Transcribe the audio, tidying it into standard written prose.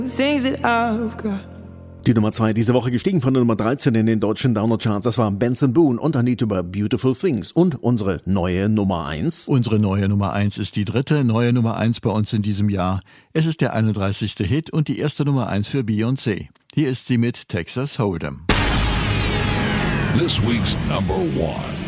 Things that I've got. Die Nummer 2 diese Woche gestiegen von der Nummer 13 in den deutschen Download-Charts. Das war Benson Boone und Anita über Beautiful Things. Und unsere neue Nummer 1. Unsere neue Nummer 1 ist die dritte neue Nummer 1 bei uns in diesem Jahr. Es ist der 31. Hit und die erste Nummer 1 für Beyoncé. Hier ist sie mit Texas Hold'em. This week's number 1.